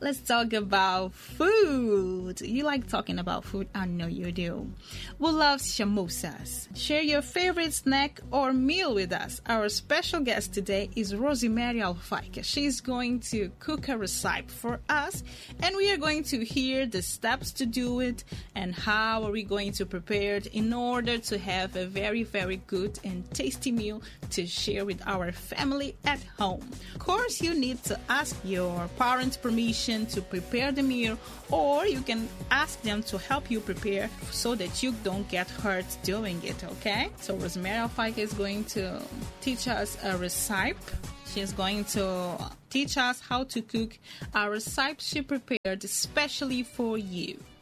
let's talk about food. You like talking about food? I know you do. We love samosas. Share your favorite snack or meal with us. Our special guest today is Rosemary Alfaika. She's going to cook a recipe for us, and we are going to hear the steps to do it and how are we going to prepare it in order to have a very, very good and tasty meal to share with our family at home. Of course, you need to ask your parents' permission to prepare the meal, or you can ask them to help you prepare so that you don't get hurt doing it, okay? So Rosemary Alfaika is going to teach us a recipe. She's going to teach us how to cook a recipe she prepared especially for you.